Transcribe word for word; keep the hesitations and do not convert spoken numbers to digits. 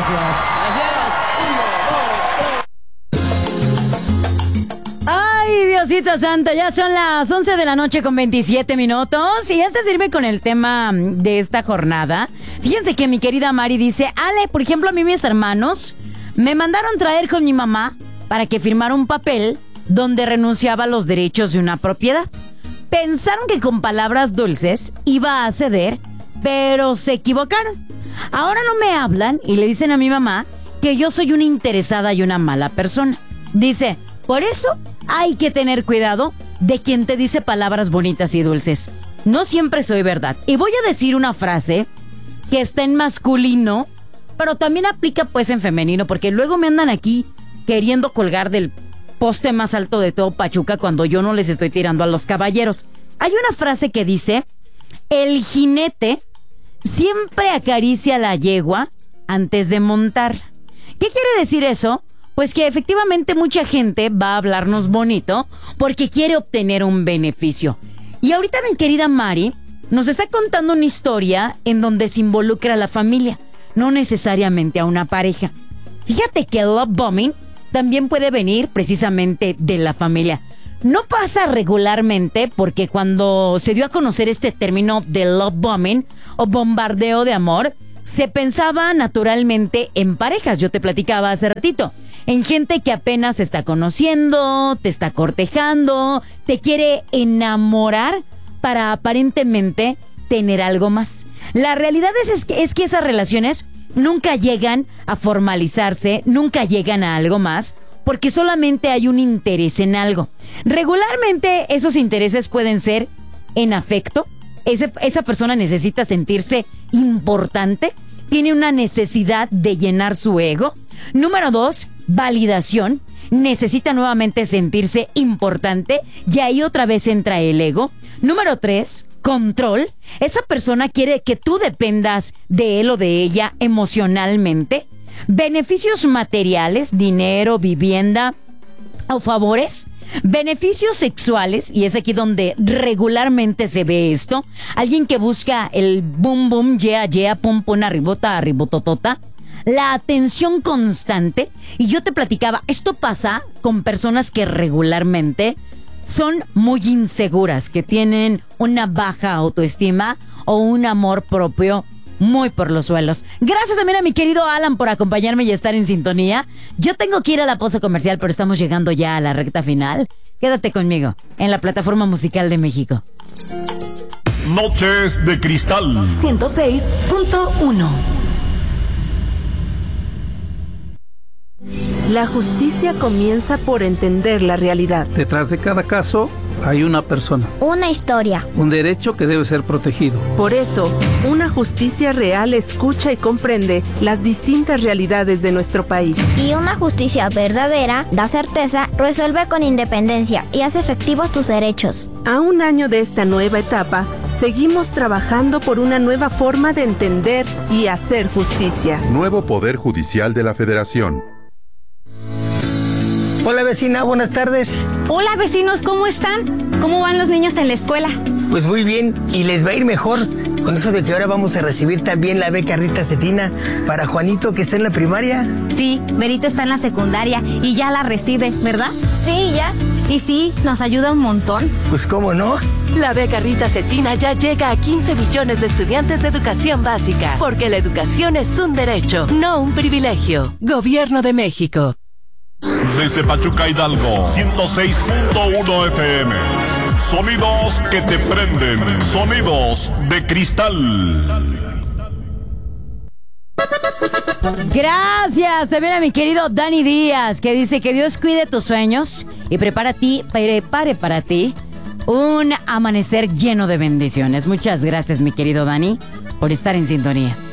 Gracias. Ay, Diosito Santo, ya son las once de la noche con veintisiete minutos. Y antes de irme con el tema de esta jornada, fíjense que mi querida Mari dice: Ale, por ejemplo, a mí mis hermanos me mandaron traer con mi mamá para que firmara un papel donde renunciaba a los derechos de una propiedad. Pensaron que con palabras dulces iba a ceder, pero se equivocaron. Ahora no me hablan y le dicen a mi mamá que yo soy una interesada y una mala persona. Dice: por eso hay que tener cuidado de quien te dice palabras bonitas y dulces. No siempre soy verdad. Y voy a decir una frase que está en masculino, pero también aplica pues en femenino, porque luego me andan aquí queriendo colgar del poste más alto de todo Pachuca cuando yo no les estoy tirando a los caballeros. Hay una frase que dice: el jinete siempre acaricia la yegua antes de montar. ¿Qué quiere decir eso? Pues que efectivamente mucha gente va a hablarnos bonito porque quiere obtener un beneficio. Y ahorita mi querida Mari nos está contando una historia en donde se involucra a la familia, no necesariamente a una pareja. Fíjate que el love bombing también puede venir precisamente de la familia. No pasa regularmente porque cuando se dio a conocer este término de love bombing o bombardeo de amor, se pensaba naturalmente en parejas. Yo te platicaba hace ratito. En gente que apenas se está conociendo, te está cortejando, te quiere enamorar para aparentemente tener algo más. La realidad es, es, que, es que esas relaciones nunca llegan a formalizarse, nunca llegan a algo más, porque solamente hay un interés en algo. Regularmente esos intereses pueden ser en afecto. Ese, esa persona necesita sentirse importante, tiene una necesidad de llenar su ego. Número dos, validación. Necesita nuevamente sentirse importante y ahí otra vez entra el ego. Número tres, control. Esa persona quiere que tú dependas de él o de ella emocionalmente. Beneficios materiales, dinero, vivienda o favores. Beneficios sexuales, y es aquí donde regularmente se ve esto. Alguien que busca el boom boom, yeah yeah, pum pum, arribota, arribototota. La atención constante. Y yo te platicaba, esto pasa con personas que regularmente son muy inseguras, que tienen una baja autoestima o un amor propio muy por los suelos. Gracias también a mi querido Alan por acompañarme y estar en sintonía. Yo tengo que ir a la pausa comercial, pero estamos llegando ya a la recta final. Quédate conmigo en la plataforma musical de México. Noches de Cristal ciento seis punto uno. La justicia comienza por entender la realidad. Detrás de cada caso hay una persona. Una historia. Un derecho que debe ser protegido. Por eso, una justicia real escucha y comprende las distintas realidades de nuestro país. Y una justicia verdadera da certeza, resuelve con independencia y hace efectivos tus derechos. A un año de esta nueva etapa, seguimos trabajando por una nueva forma de entender y hacer justicia. Nuevo Poder Judicial de la Federación. Hola vecina, buenas tardes. Hola vecinos, ¿cómo están? ¿Cómo van los niños en la escuela? Pues muy bien, y les va a ir mejor con eso de que ahora vamos a recibir también la beca Rita Cetina para Juanito que está en la primaria. Sí, Berito está en la secundaria y ya la recibe, ¿verdad? Sí, ya. Y sí, nos ayuda un montón. Pues cómo no. La beca Rita Cetina ya llega a quince millones de estudiantes de educación básica, porque la educación es un derecho, no un privilegio. Gobierno de México. Desde Pachuca, Hidalgo, ciento seis punto uno F M. Sonidos que te prenden. Sonidos de cristal. Gracias también a mi querido Dani Díaz, que dice que Dios cuide tus sueños y prepara a ti, prepare para ti un amanecer lleno de bendiciones. Muchas gracias, mi querido Dani, por estar en sintonía.